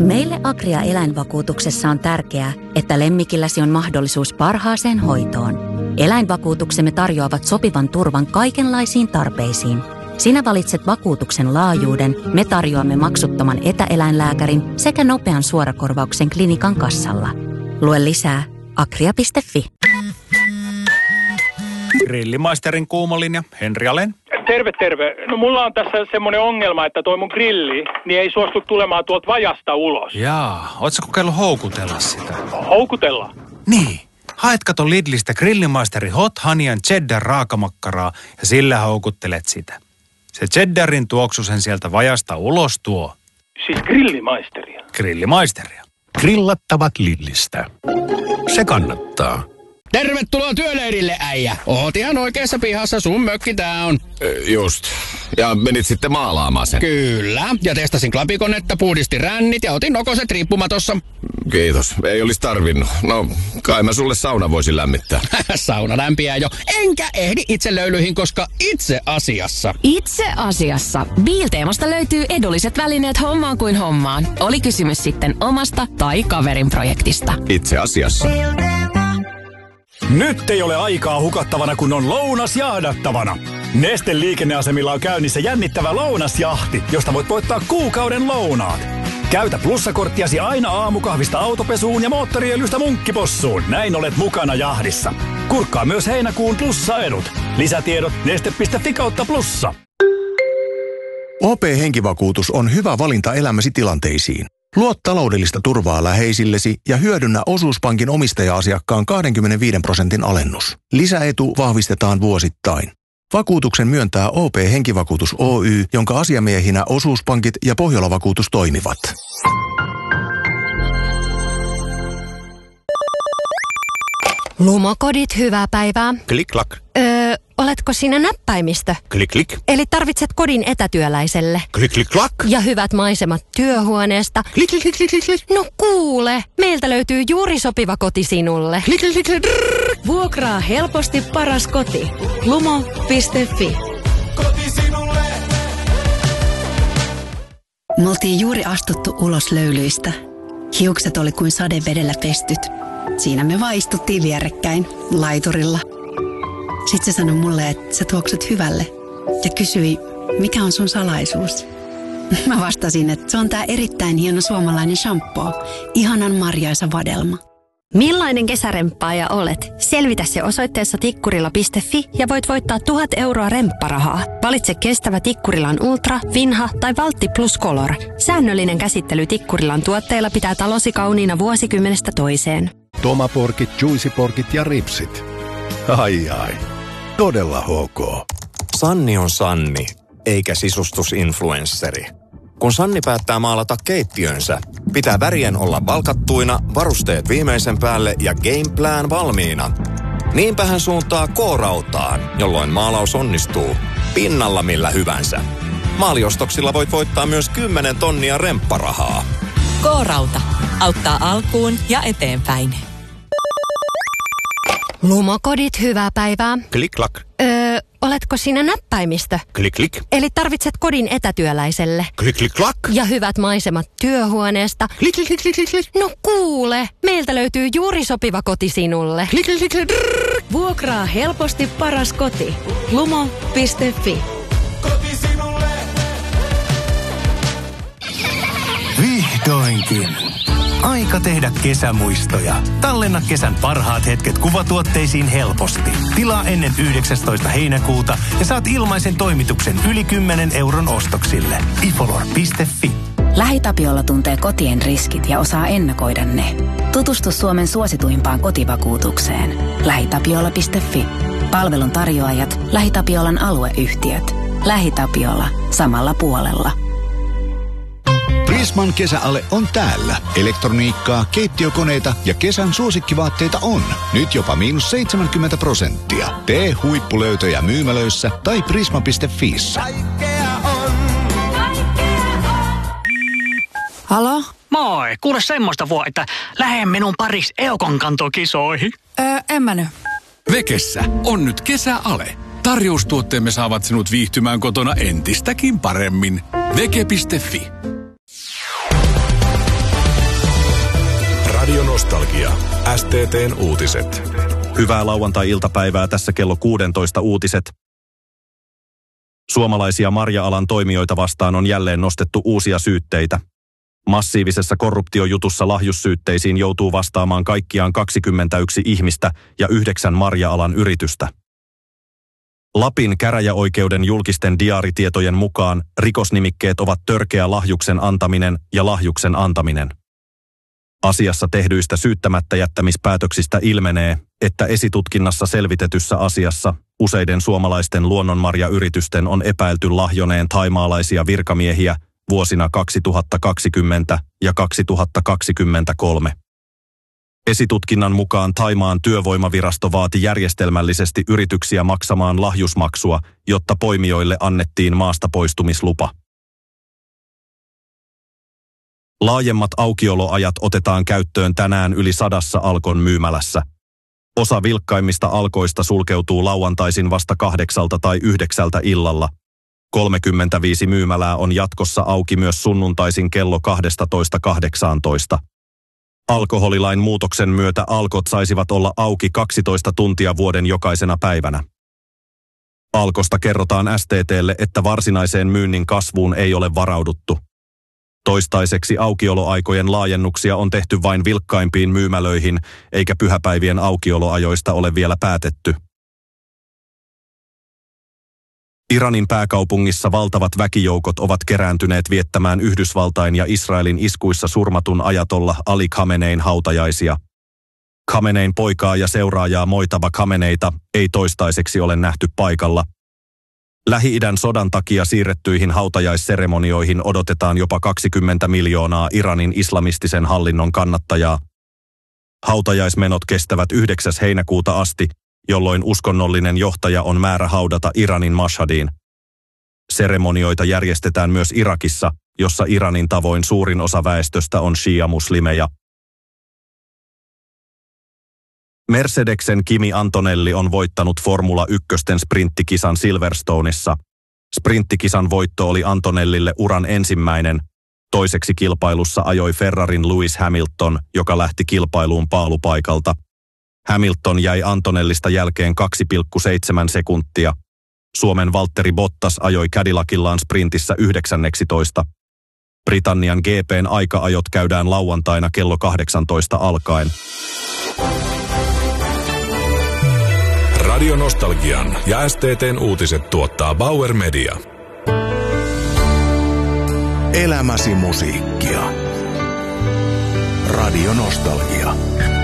Meille Agria eläinvakuutuksessa on tärkeää, että lemmikilläsi on mahdollisuus parhaaseen hoitoon. Eläinvakuutuksemme tarjoavat sopivan turvan kaikenlaisiin tarpeisiin. Sinä valitset vakuutuksen laajuuden, me tarjoamme maksuttoman etäeläinlääkärin sekä nopean suorakorvauksen klinikan kassalla. Lue lisää agria.fi. Grillimaisterin kuumolinja, Henri Alén. Terve. No mulla on tässä semmoinen ongelma, että toi mun grilli niin ei suostu tulemaan tuolta vajasta ulos. Jaa, ootko kokeillut houkutella sitä? Houkutella? Niin. Haet kato Lidlistä Grillimaisteri Hot Honey and Cheddar raakamakkaraa ja sillä houkuttelet sitä. Se cheddarin tuoksu sen sieltä vajasta ulos tuo. Siis grillimaisteria? Grillimaisteria. Grillattavat Lidlistä. Se kannattaa. Tervetuloa työleirille, äijä. Oot ihan oikeassa pihassa, sun mökki tää on. Just. Ja menit sitten maalaamaan sen. Kyllä. Ja testasin klapikonetta, puhdistin rännit ja otin nokoset riippumatossa. Kiitos. Ei olisi tarvinnut. No, kai mä sulle sauna voisin lämmittää. Sauna lämpiää jo. Enkä ehdi itse löylyihin, koska itse asiassa Biilteemasta löytyy edulliset välineet hommaan kuin hommaan. Oli kysymys sitten omasta tai kaverin projektista. Itse asiassa. Nyt ei ole aikaa hukattavana, kun on lounas jahdattavana. Nesteen liikenneasemilla on käynnissä jännittävä lounasjahti, josta voit voittaa kuukauden lounaat. Käytä plussakorttiasi aina aamukahvista autopesuun ja moottoriöljystä munkkipossuun. Näin olet mukana jahdissa. Kurkkaa myös heinäkuun plussaedut. Lisätiedot neste.fi/plussa. OP-henkivakuutus on hyvä valinta elämäsi tilanteisiin. Luo taloudellista turvaa läheisillesi ja hyödynnä osuuspankin omistaja-asiakkaan 25% alennus. Lisäetu vahvistetaan vuosittain. Vakuutuksen myöntää OP-henkivakuutus Oy, jonka asiamiehinä osuuspankit ja Pohjola-vakuutus toimivat. Lumokodit, hyvää päivää. Klik-klak. Oletko sinä näppäimistö? Klik-klik. Eli tarvitset kodin etätyöläiselle. Klik-klik-klak. Ja hyvät maisemat työhuoneesta. Klik-klik-klik-klik. No kuule, meiltä löytyy juuri sopiva koti sinulle. Klik-klik-klik. Vuokraa helposti paras koti. Lumo.fi. Koti sinulle. Me oltiin juuri astuttu ulos löylyistä. Hiukset oli kuin sadevedellä pestyt. Siinä me vaan istuttiin vierekkäin, laiturilla. Sitten se sanoi mulle, että sä tuoksut hyvälle. Ja kysyi, mikä on sun salaisuus? Mä vastasin, että se on tää erittäin hieno suomalainen shampoo. Ihanan marjaisa vadelma. Millainen kesäremppaaja olet? Selvitä se osoitteessa tikkurila.fi ja voit voittaa 1000 euroa rempparahaa. Valitse kestävä Tikkurilan Ultra, Vinha tai Valtti Plus Color. Säännöllinen käsittely Tikkurilan tuotteilla pitää talosi kauniina vuosikymmenestä toiseen. Tomaporkit, juiceporkit ja ripsit. Ai. Todella ok. Sanni on Sanni, eikä sisustusinfluensseri. Kun Sanni päättää maalata keittiönsä, pitää värien olla valkattuina, varusteet viimeisen päälle ja gameplan valmiina. Niinpä hän suuntaa K-rautaan, jolloin maalaus onnistuu pinnalla millä hyvänsä. Maaliostoksilla voit voittaa myös 10 tonnia rempparahaa. K-rauta. Auttaa alkuun ja eteenpäin. Lumokodit, hyvää päivää. Klik-klak. Oletko sinä näppäimistö? Klik-klik. Eli tarvitset kodin etätyöläiselle. Klik-klik-klak. Ja hyvät maisemat työhuoneesta. Klik-klik-klik-klik. No kuule, meiltä löytyy juuri sopiva koti sinulle. Klik-klik-klik. Vuokraa helposti paras koti. Lumo.fi. Koti sinulle. Vihdoinkin. Aika tehdä kesämuistoja. Tallenna kesän parhaat hetket kuvatuotteisiin helposti. Tilaa ennen 19. heinäkuuta ja saat ilmaisen toimituksen yli 10 euron ostoksille. ifolor.fi. LähiTapiola tuntee kotien riskit ja osaa ennakoida ne. Tutustu Suomen suosituimpaan kotivakuutukseen. LähiTapiola.fi. Palvelun tarjoajat, LähiTapiolan alueyhtiöt. LähiTapiola. Samalla puolella. Prisman kesäale on täällä. Elektroniikkaa, keittiökoneita ja kesän suosikkivaatteita on. Nyt jopa -70%. Tee huippulöytöjä myymälöissä tai prisma.fiissä. Halo? Moi, kuule semmoista että lähden minun paris Eukon kantokisoihin. En mä nyt. Vekessä on nyt kesäale. Tarjoustuotteemme saavat sinut viihtymään kotona entistäkin paremmin. Veke.fi. Radio Nostalgia. STT:n uutiset. Hyvää lauantai-iltapäivää, tässä kello 16 uutiset. Suomalaisia marja-alan toimijoita vastaan on jälleen nostettu uusia syytteitä. Massiivisessa korruptiojutussa lahjussyytteisiin joutuu vastaamaan kaikkiaan 21 ihmistä ja 9 marja-alan yritystä. Lapin käräjäoikeuden julkisten diaaritietojen mukaan rikosnimikkeet ovat törkeä lahjuksen antaminen ja lahjuksen antaminen. Asiassa tehdyistä syyttämättä jättämispäätöksistä ilmenee, että esitutkinnassa selvitetyssä asiassa useiden suomalaisten luonnonmarjayritysten on epäilty lahjoneen thaimaalaisia virkamiehiä vuosina 2020 ja 2023. Esitutkinnan mukaan Thaimaan työvoimavirasto vaati järjestelmällisesti yrityksiä maksamaan lahjusmaksua, jotta poimijoille annettiin maastapoistumislupa. Laajemmat aukioloajat otetaan käyttöön tänään yli 100 Alkon myymälässä. Osa vilkkaimmista Alkoista sulkeutuu lauantaisin vasta 8 tai 9 illalla. 35 myymälää on jatkossa auki myös sunnuntaisin kello 12–18. Alkoholilain muutoksen myötä Alkot saisivat olla auki 12 tuntia vuoden jokaisena päivänä. Alkosta kerrotaan STT:lle, että varsinaiseen myynnin kasvuun ei ole varauduttu. Toistaiseksi aukioloaikojen laajennuksia on tehty vain vilkkaimpiin myymälöihin, eikä pyhäpäivien aukioloajoista ole vielä päätetty. Iranin pääkaupungissa valtavat väkijoukot ovat kerääntyneet viettämään Yhdysvaltain ja Israelin iskuissa surmatun ajatollah Ali Khamenein hautajaisia. Khamenein poikaa ja seuraajaa moitava Khameneita ei toistaiseksi ole nähty paikalla. Lähi-idän sodan takia siirrettyihin hautajaisseremonioihin odotetaan jopa 20 miljoonaa Iranin islamistisen hallinnon kannattajaa. Hautajaismenot kestävät 9. heinäkuuta asti, jolloin uskonnollinen johtaja on määrä haudata Iranin Mashhadiin. Seremonioita järjestetään myös Irakissa, jossa Iranin tavoin suurin osa väestöstä on shia-muslimeja. Mercedesen Kimi Antonelli on voittanut Formula 1:n sprinttikisan Silverstoneissa. Sprinttikisan voitto oli Antonellille uran ensimmäinen. Toiseksi kilpailussa ajoi Ferrarin Lewis Hamilton, joka lähti kilpailuun paalupaikalta. Hamilton jäi Antonellista jälkeen 2,7 sekuntia. Suomen Valtteri Bottas ajoi Cadillacillaan sprintissä 19. Britannian GP:n aika-ajot käydään lauantaina kello 18 alkaen. Radio Nostalgian ja STT:n uutiset tuottaa Bauer Media. Elämäsi musiikkia. Radio Nostalgia.